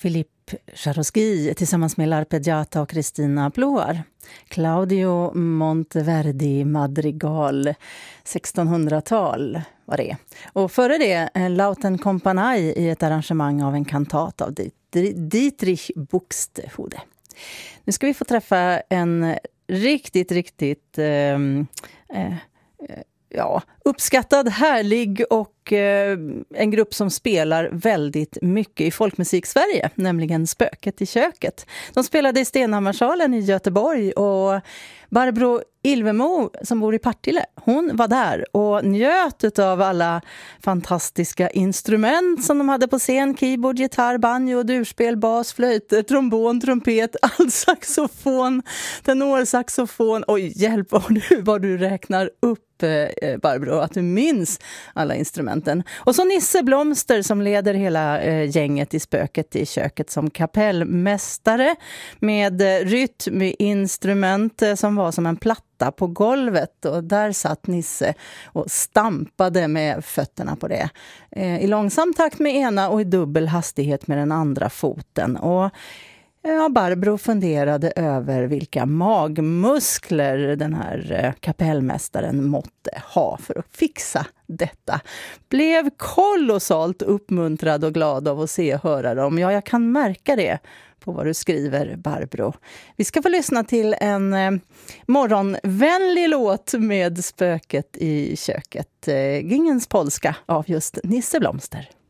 Philippe Jaroski tillsammans med l'arpeggiata och Christina Bloar. Claudio Monteverdi Madrigal, 1600-tal var det. Och före det Lauten Compagnie i ett arrangemang av en kantat av Dietrich Buxtehude. Nu ska vi få träffa en riktigt uppskattad, härlig och en grupp som spelar väldigt mycket i folkmusik Sverige, nämligen Spöket i köket. De spelade i Stenhammarsalen i Göteborg och Barbro Ilvemo som bor i Partille, hon var där och njöt av alla fantastiska instrument som de hade på scen. Keyboard, gitarr, banjo, durspel, bas, flöjt, trombon, trumpet, saxofon, tenorsaxofon. Oj, hjälp vad du räknar upp, Barbro, att du minns alla instrumenten. Och så Nisse Blomster som leder hela gänget i Spöket i köket som kapellmästare med rytminstrument som var som en platta på golvet, och där satt Nisse och stampade med fötterna på det. I långsam takt med ena och i dubbel hastighet med den andra foten. Och Barbro funderade över vilka magmuskler den här kapellmästaren måtte ha för att fixa detta. Blev kolossalt uppmuntrad och glad av att se och höra dem. Ja, jag kan märka det på vad du skriver, Barbro. Vi ska få lyssna till en morgonvänlig låt med Spöket i köket. Gingens polska av just Nisse Blomster.